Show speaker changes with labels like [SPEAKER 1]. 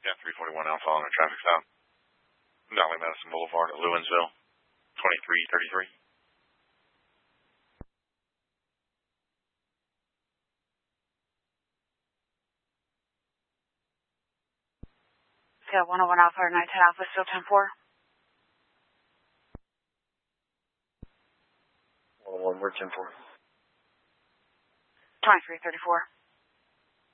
[SPEAKER 1] Yeah, 341 Alpha on a traffic stop. Dolly Madison Boulevard at Lewinsville, 2333.
[SPEAKER 2] Yeah, 101 Alpha or 910 Alpha, still 10-4.
[SPEAKER 1] 101, we're 10-4.
[SPEAKER 2] 2334.